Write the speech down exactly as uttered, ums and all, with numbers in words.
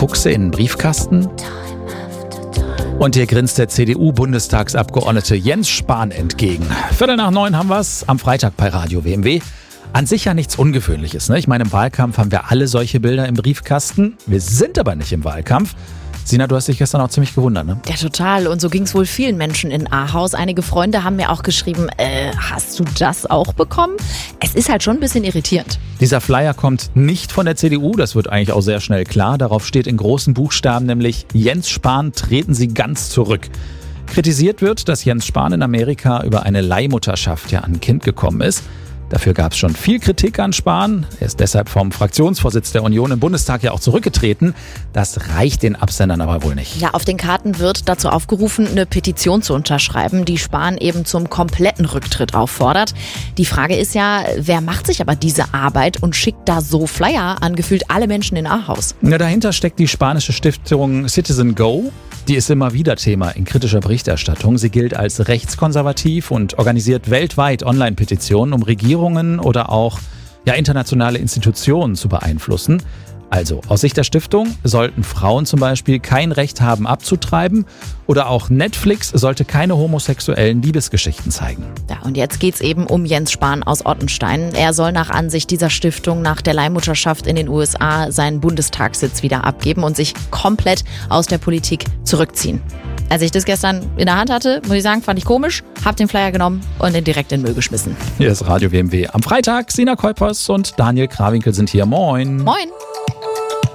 guckst du in den Briefkasten und dir grinst der C D U-Bundestagsabgeordnete Jens Spahn entgegen. Viertel nach neun haben wir's am Freitag bei Radio W M W. An sich ja nichts Ungewöhnliches, ne? Ich meine, im Wahlkampf haben wir alle solche Bilder im Briefkasten. Wir sind aber nicht im Wahlkampf. Sina, du hast dich gestern auch ziemlich gewundert, ne? Ja, total. Und so ging es wohl vielen Menschen in Ahaus. Einige Freunde haben mir auch geschrieben, äh, hast du das auch bekommen? Es ist halt schon ein bisschen irritierend. Dieser Flyer kommt nicht von der C D U, das wird eigentlich auch sehr schnell klar. Darauf steht in großen Buchstaben nämlich: Jens Spahn, treten Sie ganz zurück. Kritisiert wird, dass Jens Spahn in Amerika über eine Leihmutterschaft ja an ein Kind gekommen ist. Dafür gab es schon viel Kritik an Spahn. Er ist deshalb vom Fraktionsvorsitz der Union im Bundestag ja auch zurückgetreten. Das reicht den Absendern aber wohl nicht. Ja, auf den Karten wird dazu aufgerufen, eine Petition zu unterschreiben, die Spahn eben zum kompletten Rücktritt auffordert. Die Frage ist ja, wer macht sich aber diese Arbeit und schickt da so Flyer an gefühlt alle Menschen in Ahaus? Ja, dahinter steckt die spanische Stiftung Citizen Go. Die ist immer wieder Thema in kritischer Berichterstattung. Sie gilt als rechtskonservativ und organisiert weltweit Online-Petitionen, um Regierungen oder auch ja, internationale Institutionen zu beeinflussen. Also, aus Sicht der Stiftung sollten Frauen zum Beispiel kein Recht haben, abzutreiben, oder auch Netflix sollte keine homosexuellen Liebesgeschichten zeigen. Ja, und jetzt geht's eben um Jens Spahn aus Ottenstein. Er soll nach Ansicht dieser Stiftung nach der Leihmutterschaft in den U S A seinen Bundestagssitz wieder abgeben und sich komplett aus der Politik zurückziehen. Als ich das gestern in der Hand hatte, muss ich sagen, fand ich komisch, hab den Flyer genommen und den direkt in den Müll geschmissen. Hier ist Radio W M W am Freitag. Sina Kuipers und Daniel Krawinkel sind hier. Moin. Moin.